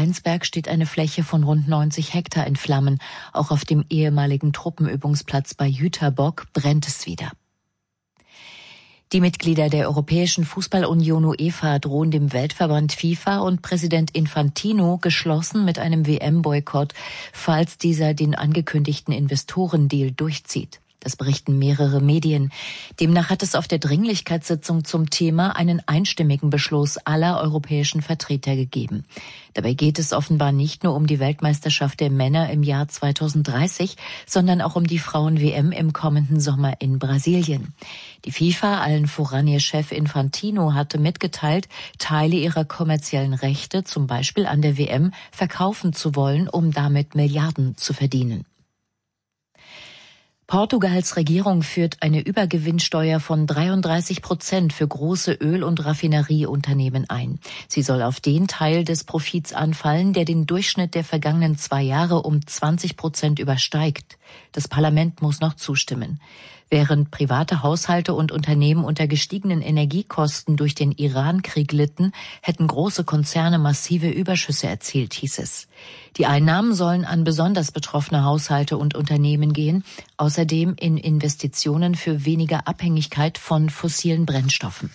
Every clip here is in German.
Weinsberg steht eine Fläche von rund 90 Hektar in Flammen. Auch auf dem ehemaligen Truppenübungsplatz bei Jüterbock brennt es wieder. Die Mitglieder der Europäischen Fußballunion UEFA drohen dem Weltverband FIFA und Präsident Infantino geschlossen mit einem WM-Boykott, falls dieser den angekündigten Investorendeal durchzieht. Das berichten mehrere Medien. Demnach hat es auf der Dringlichkeitssitzung zum Thema einen einstimmigen Beschluss aller europäischen Vertreter gegeben. Dabei geht es offenbar nicht nur um die Weltmeisterschaft der Männer im Jahr 2030, sondern auch um die Frauen-WM im kommenden Sommer in Brasilien. Die FIFA, allen voran ihr Chef Infantino, hatte mitgeteilt, Teile ihrer kommerziellen Rechte, zum Beispiel an der WM, verkaufen zu wollen, um damit Milliarden zu verdienen. Portugals Regierung führt eine Übergewinnsteuer von 33% für große Öl- und Raffinerieunternehmen ein. Sie soll auf den Teil des Profits anfallen, der den Durchschnitt der vergangenen 2 Jahre um 20% übersteigt. Das Parlament muss noch zustimmen. Während private Haushalte und Unternehmen unter gestiegenen Energiekosten durch den Iran-Krieg litten, hätten große Konzerne massive Überschüsse erzielt, hieß es. Die Einnahmen sollen an besonders betroffene Haushalte und Unternehmen gehen, außerdem in Investitionen für weniger Abhängigkeit von fossilen Brennstoffen.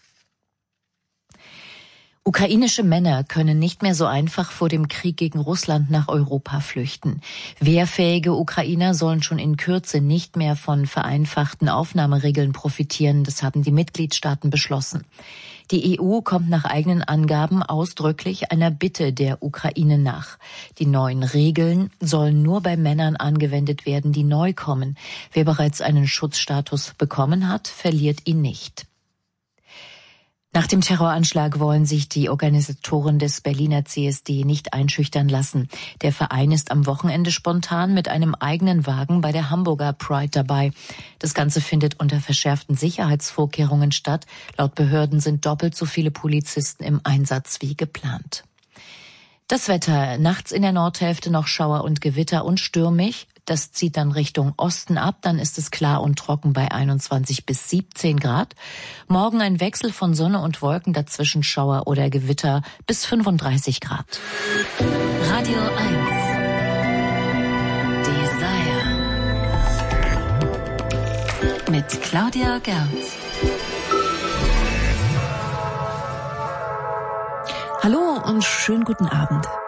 Ukrainische Männer können nicht mehr so einfach vor dem Krieg gegen Russland nach Europa flüchten. Wehrfähige Ukrainer sollen schon in Kürze nicht mehr von vereinfachten Aufnahmeregeln profitieren. Das haben die Mitgliedstaaten beschlossen. Die EU kommt nach eigenen Angaben ausdrücklich einer Bitte der Ukraine nach. Die neuen Regeln sollen nur bei Männern angewendet werden, die neu kommen. Wer bereits einen Schutzstatus bekommen hat, verliert ihn nicht. Nach dem Terroranschlag wollen sich die Organisatoren des Berliner CSD nicht einschüchtern lassen. Der Verein ist am Wochenende spontan mit einem eigenen Wagen bei der Hamburger Pride dabei. Das Ganze findet unter verschärften Sicherheitsvorkehrungen statt. Laut Behörden sind doppelt so viele Polizisten im Einsatz wie geplant. Das Wetter: nachts in der Nordhälfte noch Schauer und Gewitter und stürmig. Das zieht dann Richtung Osten ab, dann ist es klar und trocken bei 21 bis 17 Grad. Morgen ein Wechsel von Sonne und Wolken, dazwischen Schauer oder Gewitter bis 35 Grad. Radio 1 Desire mit Claudia Gerz. Hallo und schönen guten Abend.